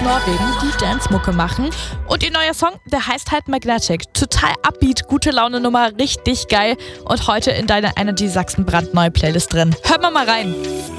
Norwegen, die Dance-Mucke machen. Und ihr neuer Song, der heißt halt Magnetic. Total upbeat, gute Laune-Nummer, richtig geil. Und heute in deiner Energy Sachsen brandneue Playlist drin. Hört mal rein.